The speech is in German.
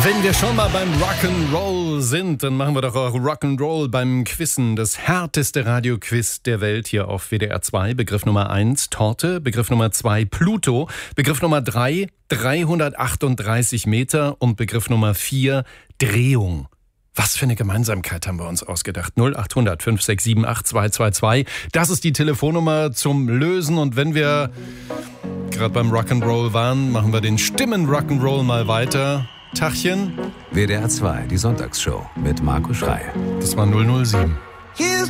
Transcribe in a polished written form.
Wenn wir schon mal beim Rock'n'Roll sind, dann machen wir doch auch Rock'n'Roll beim Quizzen. Das härteste Radioquiz der Welt hier auf WDR 2. Begriff Nummer 1, Torte. Begriff Nummer 2, Pluto. Begriff Nummer 3, 338 Meter. Und Begriff Nummer 4, Drehung. Was für eine Gemeinsamkeit haben wir uns ausgedacht? 0800 567 8222. Das ist die Telefonnummer zum Lösen. Und wenn wir gerade beim Rock'n'Roll waren, machen wir den Stimmen-Rock'n'Roll mal weiter. Tachchen. WDR 2, die Sonntagsshow mit Marco Schrey. Das war 007.